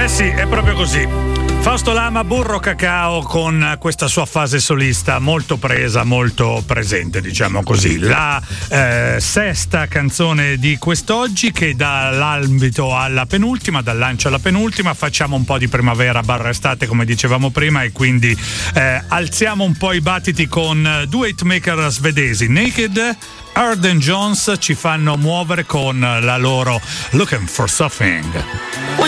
Eh sì, è proprio così. Fausto Lama, Burro Cacao, con questa sua fase solista molto presa, molto presente, diciamo così. La sesta canzone di quest'oggi, che dà l'ambito alla penultima, dal lancio alla penultima. Facciamo un po' di primavera barra estate, come dicevamo prima, e quindi alziamo un po' i battiti con due hitmaker svedesi, Naked, Arden Jones, ci fanno muovere con la loro Looking for Something.